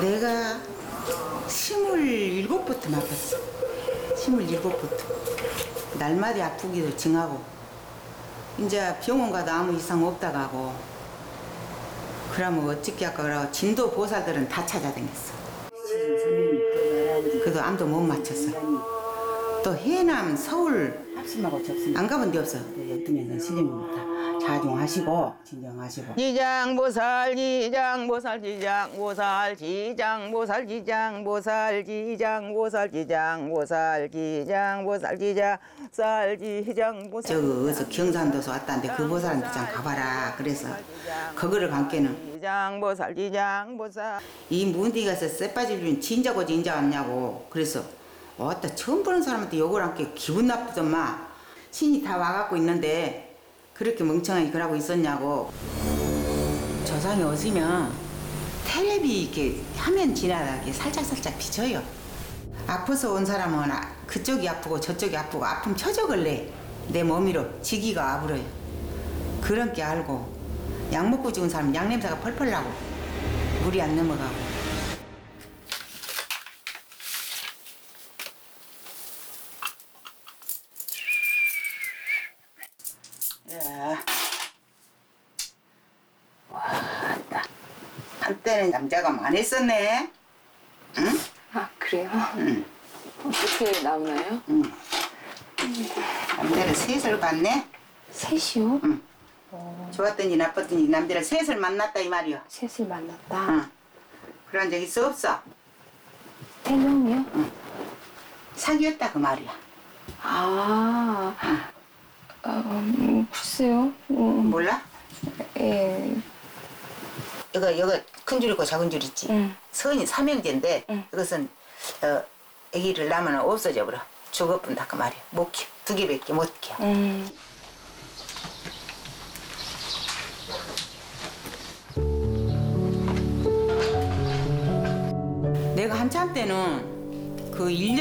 내가 27부터 아팠어. 27부터. 날마다 아프기도 정하고 이제 병원 가도 아무 이상 없다고 하고 그러면 어떻게 할까 그러고 진도 보살들은 다 찾아다녔어. 그래도 암도 못 맞췄어. 또 해남, 서울 합심하고 접심 안 가본 데 없어. 엮으면서 신령부터 자중하시고 진정하시고 지장보살 지장보살 지장보살 지장보살 지장보살 지장보살 지장보살 지장보살 지장보살 지장보살 저 어디서 경산도서 왔다는데 그 보살한테 좀 가봐라. 그래서 거기를 간 게는 지장보살 지장보살 이 문디 가서 쇠빠질 준 진짜고 진짜 왔냐고. 그래서 어따 처음 보는 사람한테 욕을 한 게 기분 나쁘더만. 신이 다 와갖고 있는데 그렇게 멍청하게 그러고 있었냐고. 조상이 오시면 텔레비 이렇게 화면 지나가게 살짝살짝 비춰요. 아파서 온 사람은 그쪽이 아프고 저쪽이 아프고 아픔 처적을 내 몸이로 지기가 아부러요. 그런 게 알고 약 먹고 죽은 사람은 약 냄새가 펄펄 나고 물이 안 넘어가고. 와따 한때는 남자가 많았었네. 응? 아, 그래요? 응. 어떻게 나오나요? 응. 남자를 셋을 봤네. 셋이요? 응. 좋았든지 나빴든지 남자를 셋을 만났다 이 말이야. 셋을 만났다. 응. 그런 적 있어 없어? 세 명이요? 사귀었다 그 말이야. 아, 글쎄요. 몰라? 예. 이거 큰 줄 있고 작은 줄 있지. 응. 선이 삼형제인데 응. 이것은 아기를 낳으면 없어져 버려. 죽어뿐다 그 말이야. 못 키워. 두 개밖에 못 키워. 내가 한참 때는 그 1년